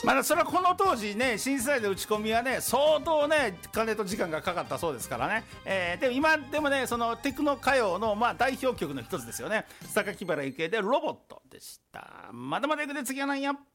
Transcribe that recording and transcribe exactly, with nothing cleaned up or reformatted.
まだそれはこの当時ね、シンセサイザー打ち込みはね相当ね金と時間がかかったそうですからね、えー、でも今でもねそのテクノ歌謡のまあ代表曲の一つですよね。榊原郁恵でロボットでした。まだまだいくで、次は何や。